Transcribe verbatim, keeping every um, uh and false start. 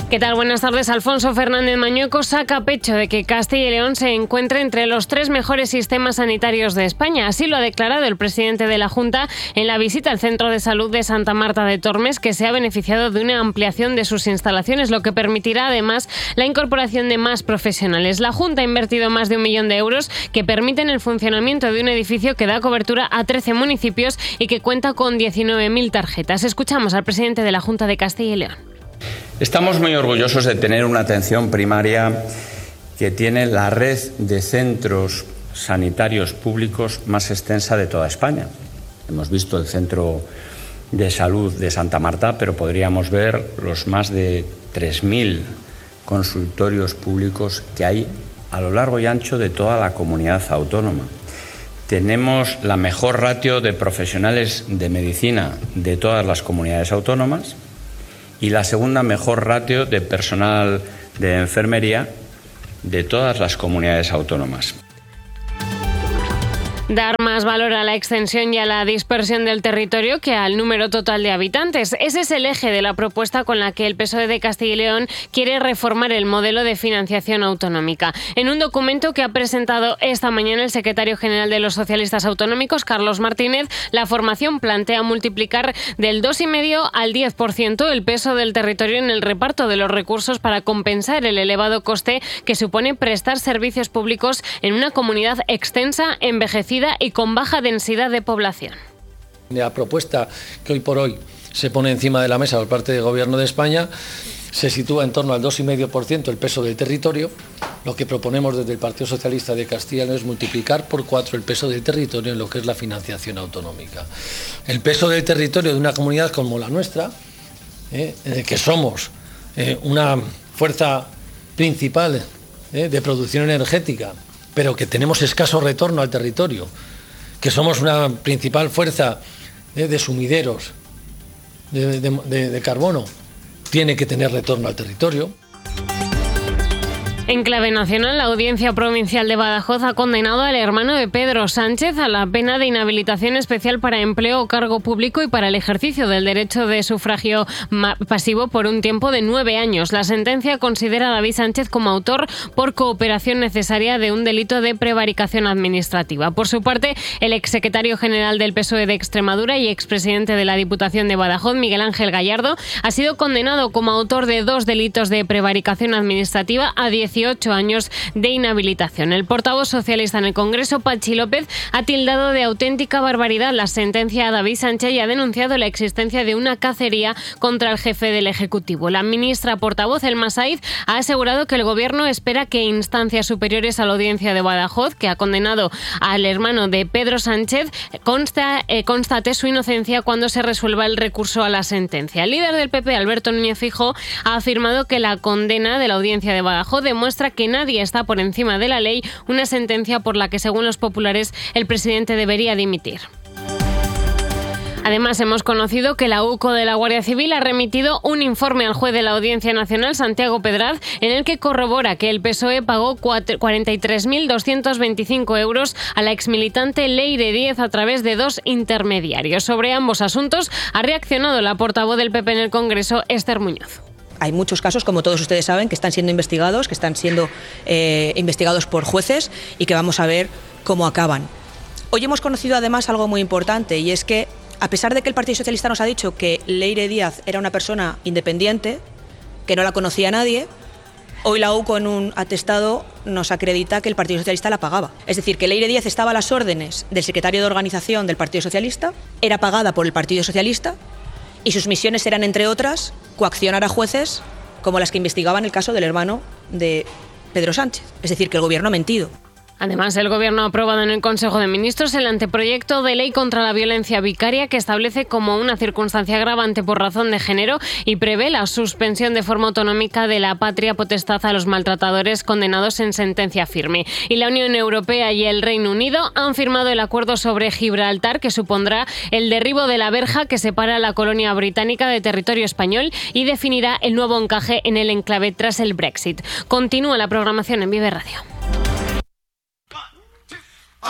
¿Qué tal? Buenas tardes. Alfonso Fernández Mañueco saca pecho de que Castilla y León se encuentre entre los tres mejores sistemas sanitarios de España. Así lo ha declarado el presidente de la Junta en la visita al Centro de Salud de Santa Marta de Tormes, que se ha beneficiado de una ampliación de sus instalaciones, lo que permitirá además la incorporación de más profesionales. La Junta ha invertido más de un millón de euros que permiten el funcionamiento de un edificio que da cobertura a trece municipios y que cuenta con diecinueve mil tarjetas. Escuchamos al presidente de la Junta de Castilla y León. Estamos muy orgullosos de tener una atención primaria que tiene la red de centros sanitarios públicos más extensa de toda España. Hemos visto el Centro de Salud de Santa Marta, pero podríamos ver los más de tres mil consultorios públicos que hay a lo largo y ancho de toda la comunidad autónoma. Tenemos la mejor ratio de profesionales de medicina de todas las comunidades autónomas y la segunda mejor ratio de personal de enfermería de todas las comunidades autónomas. Dar más valor a la extensión y a la dispersión del territorio que al número total de habitantes. Ese es el eje de la propuesta con la que el P S O E de Castilla y León quiere reformar el modelo de financiación autonómica. En un documento que ha presentado esta mañana el secretario general de los socialistas autonómicos, Carlos Martínez, la formación plantea multiplicar del dos coma cinco al diez por ciento el peso del territorio en el reparto de los recursos para compensar el elevado coste que supone prestar servicios públicos en una comunidad extensa, envejecida y con baja densidad de población. La propuesta que hoy por hoy se pone encima de la mesa por parte del Gobierno de España se sitúa en torno al dos coma cinco por ciento el peso del territorio. Lo que proponemos desde el Partido Socialista de Castilla y León es multiplicar por cuatro el peso del territorio en lo que es la financiación autonómica. El peso del territorio de una comunidad como la nuestra, eh, de que somos eh, una fuerza principal eh, de producción energética, pero que tenemos escaso retorno al territorio, que somos una principal fuerza eh, de sumideros de, de, de, de carbono, tiene que tener retorno al territorio. En clave nacional, la Audiencia Provincial de Badajoz ha condenado al hermano de Pedro Sánchez a la pena de inhabilitación especial para empleo o cargo público y para el ejercicio del derecho de sufragio pasivo por un tiempo de nueve años. La sentencia considera a David Sánchez como autor por cooperación necesaria de un delito de prevaricación administrativa. Por su parte, el exsecretario general del P S O E de Extremadura y expresidente de la Diputación de Badajoz, Miguel Ángel Gallardo, ha sido condenado como autor de dos delitos de prevaricación administrativa a dieciocho años de inhabilitación. El portavoz socialista en el Congreso, Pachi López, ha tildado de auténtica barbaridad la sentencia a David Sánchez y ha denunciado la existencia de una cacería contra el jefe del Ejecutivo. La ministra portavoz, Elma Saiz, ha asegurado que el Gobierno espera que instancias superiores a la Audiencia de Badajoz, que ha condenado al hermano de Pedro Sánchez, consta, eh, constate su inocencia cuando se resuelva el recurso a la sentencia. El líder del P P, Alberto Núñez Feijóo, ha afirmado que la condena de la Audiencia de Badajoz demuestra muestra que nadie está por encima de la ley, una sentencia por la que, según los populares, el presidente debería dimitir. Además, hemos conocido que la U C O de la Guardia Civil ha remitido un informe al juez de la Audiencia Nacional, Santiago Pedraz, en el que corrobora que el P S O E pagó cuarenta y tres mil doscientos veinticinco euros a la exmilitante Leire Díez a través de dos intermediarios. Sobre ambos asuntos ha reaccionado la portavoz del P P en el Congreso, Esther Muñoz. Hay muchos casos, como todos ustedes saben, que están siendo investigados, que están siendo eh, investigados por jueces y que vamos a ver cómo acaban. Hoy hemos conocido además algo muy importante, y es que, a pesar de que el Partido Socialista nos ha dicho que Leire Díaz era una persona independiente, que no la conocía nadie, hoy la U C O en un atestado nos acredita que el Partido Socialista la pagaba. Es decir, que Leire Díaz estaba a las órdenes del secretario de organización del Partido Socialista, era pagada por el Partido Socialista, y sus misiones eran, entre otras, coaccionar a jueces como las que investigaban el caso del hermano de Pedro Sánchez. Es decir, que el Gobierno ha mentido. Además, el Gobierno ha aprobado en el Consejo de Ministros el anteproyecto de ley contra la violencia vicaria, que establece como una circunstancia agravante por razón de género y prevé la suspensión de forma autonómica de la patria potestad a los maltratadores condenados en sentencia firme. Y la Unión Europea y el Reino Unido han firmado el acuerdo sobre Gibraltar, que supondrá el derribo de la verja que separa la colonia británica de territorio español y definirá el nuevo encaje en el enclave tras el Brexit. Continúa la programación en Vive Radio.